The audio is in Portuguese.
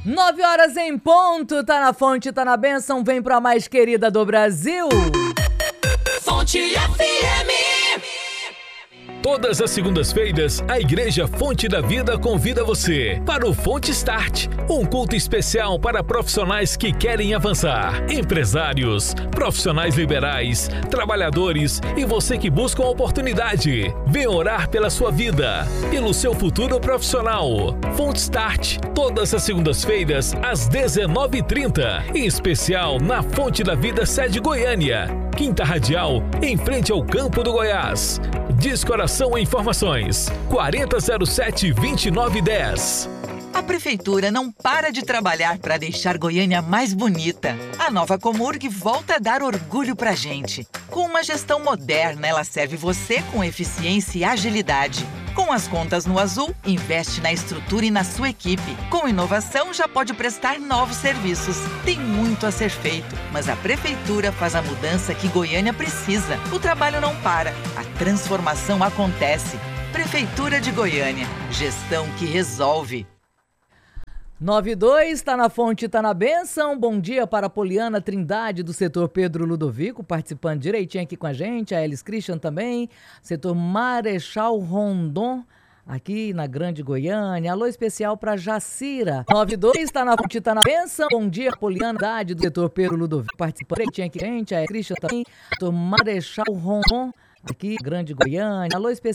9 horas em ponto, tá na fonte, tá na bênção, vem pra mais querida do Brasil. Fonte FM. Todas as segundas-feiras, a Igreja Fonte da Vida convida você para o Fonte Start, um culto especial para profissionais que querem avançar, empresários, profissionais liberais, trabalhadores e você que busca uma oportunidade. Venha orar pela sua vida, pelo seu futuro profissional. Fonte Start, todas as segundas-feiras, às 19h30, em especial na Fonte da Vida, sede Goiânia, Quinta Radial, em frente ao Campo do Goiás. Descoração e informações 4007-2910. A Prefeitura não para de trabalhar para deixar Goiânia mais bonita. A nova Comurg volta a dar orgulho pra gente. Com uma gestão moderna, ela serve você com eficiência e agilidade. Com as contas no azul, investe na estrutura e na sua equipe. Com inovação, já pode prestar novos serviços. Tem muito a ser feito, mas a Prefeitura faz a mudança que Goiânia precisa. O trabalho não para, a transformação acontece. Prefeitura de Goiânia, gestão que resolve. 9:02, tá na fonte, tá na bênção. Bom dia para a Poliana Trindade, do setor Pedro Ludovico, participando direitinho aqui com a gente. A Elis Christian também, setor Marechal Rondon, aqui na Grande Goiânia. Alô especial para Jacira. 9:02, tá na fonte, tá na bênção. Bom dia, Poliana Trindade, do setor Pedro Ludovico, participando direitinho aqui com a gente. A Elis Christian também, setor Marechal Rondon, aqui na Grande Goiânia. Alô especial